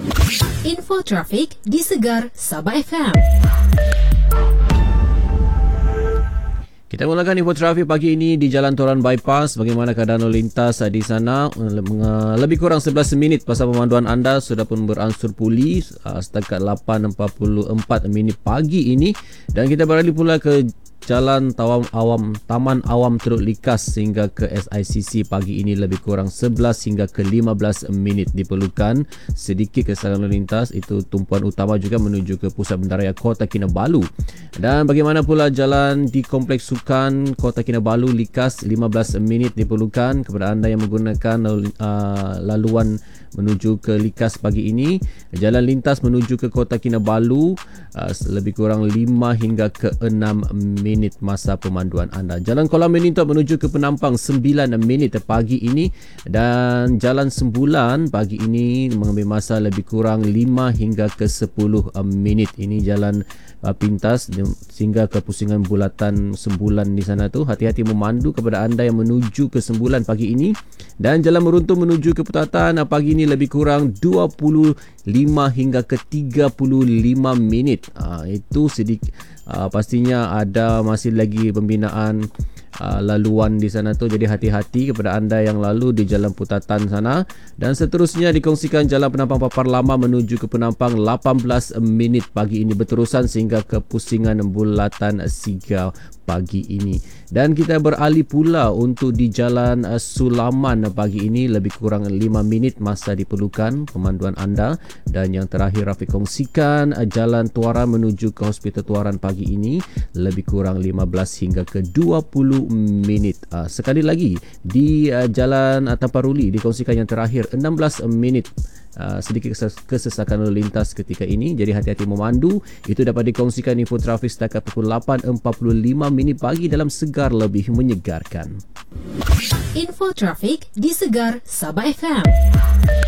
Info trafik di Segar Sabah FM. Kita mulakan info trafik pagi ini di Jalan Toran Bypass. Bagaimana keadaan lalu lintas di sana? Lebih kurang 11 minit pasal pemanduan anda sudah pun beransur pulih setakat 8.44 minit pagi ini. Dan kita beralih pula ke Jalan Taman Awam Teluk Likas sehingga ke SICC pagi ini lebih kurang 11 hingga ke 15 minit diperlukan. Sedikit keselamatan lalu lintas, itu tumpuan utama juga menuju ke Pusat Bandaraya Kota Kinabalu. Dan bagaimana pula jalan di Kompleks Sukan Kota Kinabalu Likas 15 minit diperlukan kepada anda yang menggunakan laluan menuju ke Likas pagi ini. Jalan lintas menuju ke Kota Kinabalu lebih kurang 5 hingga ke 6 minit masa pemanduan anda. Jalan Kolam Menintot menuju ke Penampang 9 minit pagi ini, dan Jalan Sembulan pagi ini mengambil masa lebih kurang 5 hingga ke 10 minit. Ini jalan pintas sehingga ke pusingan bulatan Sembulan di sana tu. Hati-hati memandu kepada anda yang menuju ke Sembulan pagi ini. Dan Jalan Meruntung menuju ke Putatan pagi ini lebih kurang 25 hingga ke 35 minit. Itu sedikit. Pastinya ada masih lagi pembinaan laluan di sana tu, jadi hati-hati kepada anda yang lalu di Jalan Putatan sana. Dan seterusnya dikongsikan Jalan Penampang Papar Lama menuju ke Penampang 18 minit pagi ini berterusan sehingga ke pusingan bulatan Siga pagi ini. Dan kita beralih pula untuk di Jalan Sulaman pagi ini lebih kurang 5 minit masa diperlukan pemanduan anda. Dan yang terakhir Rafiq kongsikan Jalan Tuaran menuju ke Hospital Tuaran pagi ini lebih kurang 15 hingga ke 20 minit. Sekali lagi di Jalan Taparuli dikongsikan yang terakhir 16 minit. Sedikit kesesakan lalu lintas ketika ini, jadi hati-hati memandu. Itu dapat dikongsikan info trafik setakat pukul 8.45 minit pagi dalam Segar Lebih Menyegarkan. Info trafik di Segar Sabah FM.